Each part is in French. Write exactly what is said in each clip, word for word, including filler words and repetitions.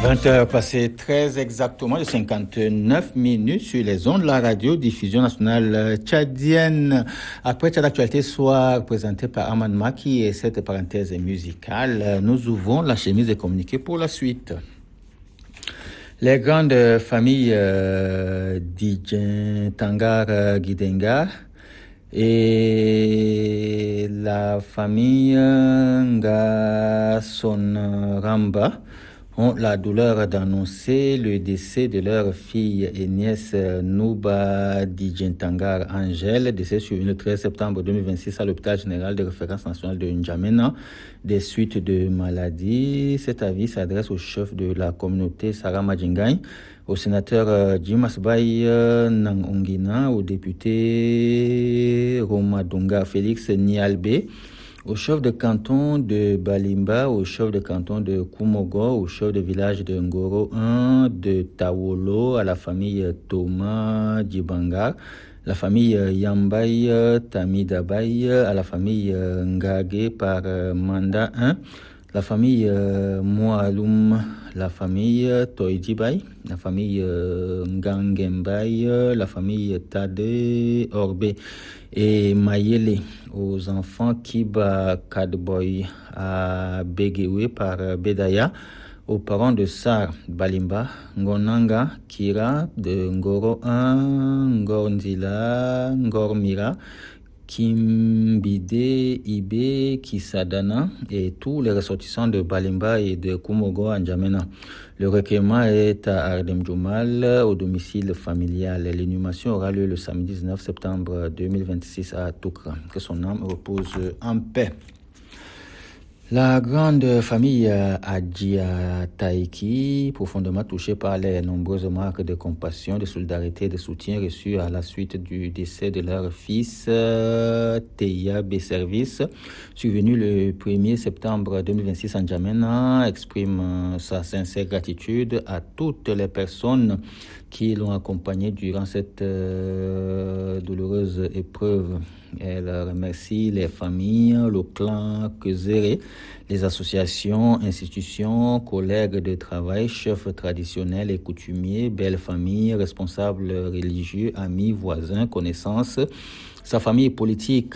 vingt heures passées très exactement de cinquante-neuf minutes sur les ondes de la radio diffusion nationale tchadienne. Après Tchad Actualité soir présenté par Ahmad Maki et cette parenthèse musicale, nous ouvrons la chemise des communiqués pour la suite. Les grandes familles euh, Djin Tangar euh, Gidenga et la famille Ngason Ramba ont la douleur d'annoncer le décès de leur fille et nièce Nouba Djintangar Angèle, décès survenu le treize septembre deux mille vingt-six à l'hôpital général de référence nationale de N'Djamena des suites de maladie. Cet avis s'adresse au chef de la communauté Sarah Madjingaï, au sénateur Dimas Baye Nangongina, au député Romadunga Félix Nialbe, au chef de canton de Balimba, au chef de canton de Koumogo, au chef de village de Ngoro un, de Tawolo, à la famille Thomas Djibangar, la famille Yambaye Tamidabaye, à la famille Ngage par mandat un, la famille Moaloum, la famille Toydibay, la famille Ngangembay, la famille Tade Orbe et Mayele, aux enfants Kiba Kadboy à Begewe par Bedaya, aux parents de Sar Balimba, Ngonanga, Kira de Ngoro un, Ngornzila, Ngormira, Kimbide, Ibe, Kisadana et tous les ressortissants de Balimba et de Koumogo en N'Djamena. Le recueillement est à Ardem Djoumal, au domicile familial. L'inhumation aura lieu le samedi dix-neuf septembre deux mille vingt-six à Toukra. Que son âme repose en paix. La grande famille Adjia Taiki, profondément touchée par les nombreuses marques de compassion, de solidarité et de soutien reçues à la suite du décès de leur fils Teya Besservice, survenu le premier septembre deux mille vingt-six en N'Djamena, exprime sa sincère gratitude à toutes les personnes qui l'ont accompagné durant cette euh, douloureuse épreuve. Elle remercie les familles, le clan Kezere, les associations, institutions, collègues de travail, chefs traditionnels et coutumiers, belles familles, responsables religieux, amis, voisins, connaissances, sa famille politique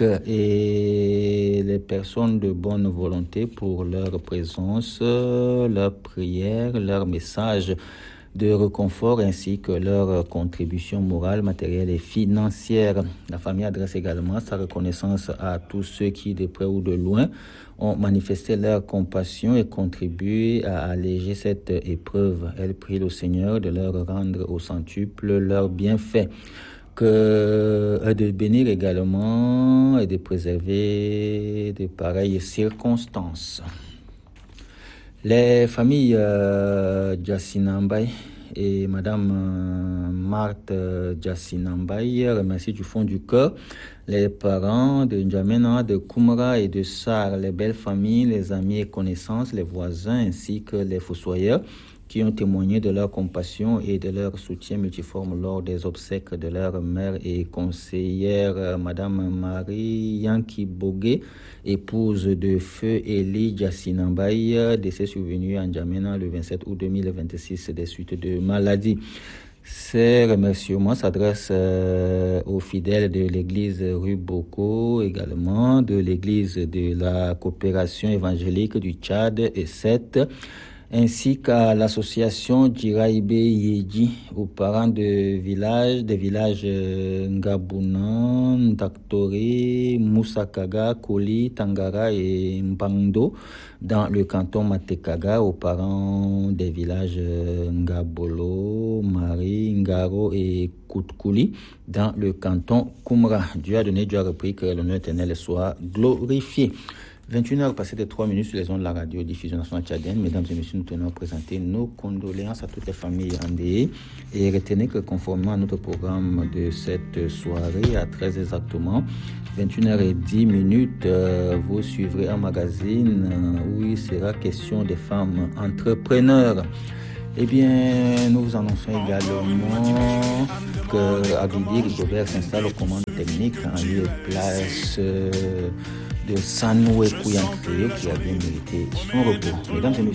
et les personnes de bonne volonté pour leur présence, leur prière, leur message de réconfort ainsi que leur contribution morale, matérielle et financière. La famille adresse également sa reconnaissance à tous ceux qui, de près ou de loin, ont manifesté leur compassion et contribué à alléger cette épreuve. Elle prie le Seigneur de leur rendre au centuple leurs bienfaits, que de bénir également et de préserver de pareilles circonstances. Les familles euh, Jassinambay et Madame euh, Marthe euh, Jassinambay remercient du fond du cœur les parents de N'Djamena, de Koumra et de Sar, les belles familles, les amis et connaissances, les voisins ainsi que les fossoyeurs qui ont témoigné de leur compassion et de leur soutien multiforme lors des obsèques de leur mère et conseillère, Madame Marie Yanki Bogué, épouse de feu Eli Jassinambay, décès survenu en N'Djamena le vingt-sept août deux mille vingt-six des suites de maladie. Ces remerciements s'adressent euh, aux fidèles de l'église rue Boko, également de l'église de la coopération évangélique du Tchad et sept, ainsi qu'à l'association Djiraïbe Yedji, aux parents de villages, des villages Ngabounan, Ndaktore, Moussakaga, Koli, Tangara et Mbangdo, dans le canton Matekaga, aux parents des villages Ngabolo, Mari, Ngaro et Koutkuli, dans le canton Koumra. Dieu a donné, Dieu a repris, que le nom éternel soit glorifié. vingt et une heures passées de trois minutes sur les ondes de la radio diffusion nationale tchadienne. Mesdames et messieurs, nous tenons à présenter nos condoléances à toutes les familles endeuillées et retenez que conformément à notre programme de cette soirée à treize exactement, vingt et une heures dix minutes, euh, vous suivrez un magazine euh, où il sera question des femmes entrepreneurs. Eh bien, nous vous annonçons également que Abidi Rigobert s'installe aux commandes techniques en lieu et place euh, de Sanoué Kouyankréo qui a bien mérité son repos. Mesdames et messieurs,